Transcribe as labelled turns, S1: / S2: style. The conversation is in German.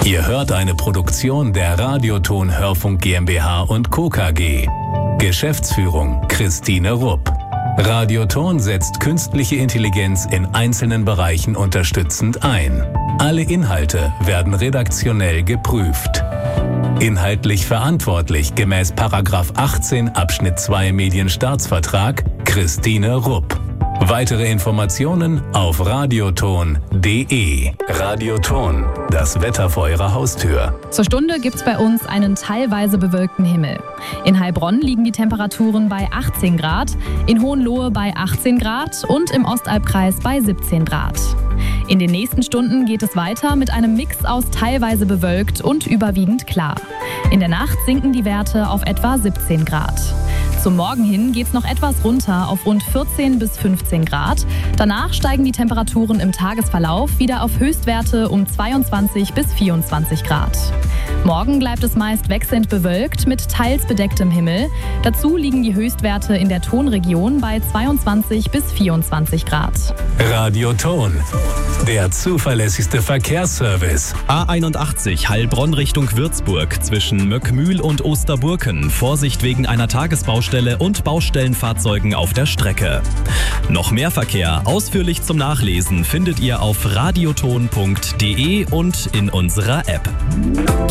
S1: Ihr hört eine Produktion der Radioton Hörfunk GmbH und Co. KG. Geschäftsführung Christine Rupp. Radioton setzt künstliche Intelligenz in einzelnen Bereichen unterstützend ein. Alle Inhalte werden redaktionell geprüft. Inhaltlich verantwortlich gemäß § 18 Abschnitt 2 Medienstaatsvertrag Christine Rupp. Weitere Informationen auf radioton.de. Radioton, das Wetter vor Ihrer Haustür.
S2: Zur Stunde gibt's bei uns einen teilweise bewölkten Himmel. In Heilbronn liegen die Temperaturen bei 18 Grad, in Hohenlohe bei 18 Grad und im Ostalbkreis bei 17 Grad. In den nächsten Stunden geht es weiter mit einem Mix aus teilweise bewölkt und überwiegend klar. In der Nacht sinken die Werte auf etwa 17 Grad. Zum Morgen hin geht's noch etwas runter auf rund 14 bis 15 Grad. Danach steigen die Temperaturen im Tagesverlauf wieder auf Höchstwerte um 22 bis 24 Grad. Morgen bleibt es meist wechselnd bewölkt mit teils bedecktem Himmel. Dazu liegen die Höchstwerte in der Tonregion bei 22 bis 24 Grad.
S1: Radioton, der zuverlässigste Verkehrsservice.
S3: A81 Heilbronn Richtung Würzburg zwischen Möckmühl und Osterburken. Vorsicht wegen einer Tagesbaustelle und Baustellenfahrzeugen auf der Strecke. Noch mehr Verkehr ausführlich zum Nachlesen findet ihr auf radioton.de und in unserer App.